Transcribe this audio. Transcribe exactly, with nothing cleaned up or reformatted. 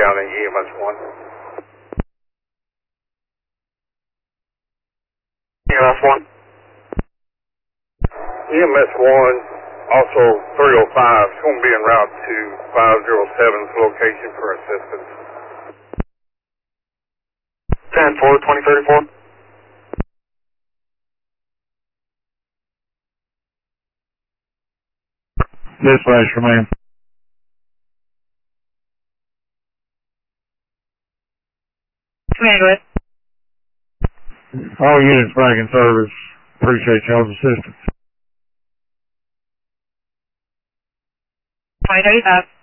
County, E M S one. E M S one. E M S one, also three oh five, is going to be en route to five oh seven's location for assistance. ten four, twenty thirty-four. Dispatch, remain. Command, go ahead. All units back in service. Appreciate y'all's assistance. twenty thirty-five.